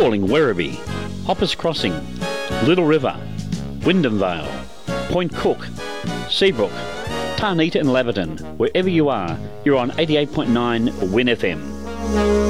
calling Werribee, Hoppers Crossing, Little River, Wyndham Vale, Point Cook, Seabrook, Tarnita and Laverton. Wherever you are, you're on 88.9 Win FM.